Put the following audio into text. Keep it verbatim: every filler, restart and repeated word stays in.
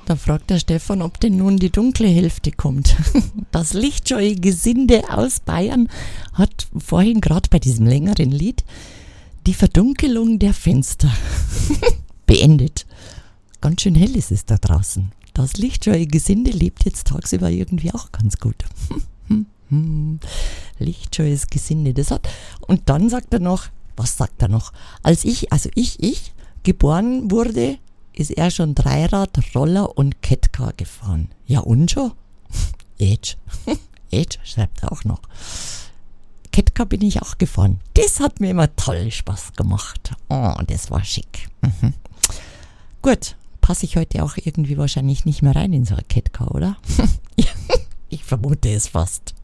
Da fragt der Stefan, ob denn nun die dunkle Hälfte kommt. Das lichtscheue Gesinde aus Bayern hat vorhin gerade bei diesem längeren Lied die Verdunkelung der Fenster beendet. Ganz schön hell ist es da draußen. Das lichtscheue Gesinde lebt jetzt tagsüber irgendwie auch ganz gut. Lichtscheues Gesinde, das hat. Und dann sagt er noch, was sagt er noch? Als ich, also ich, ich geboren wurde, ist er schon Dreirad, Roller und Catcar gefahren. Ja und schon? Edge. Edge schreibt er auch noch. Catcar bin ich auch gefahren. Das hat mir immer toll Spaß gemacht. Oh, das war schick. Mhm. Gut, passe ich heute auch irgendwie wahrscheinlich nicht mehr rein in so eine Catcar, oder? Ich vermute es fast.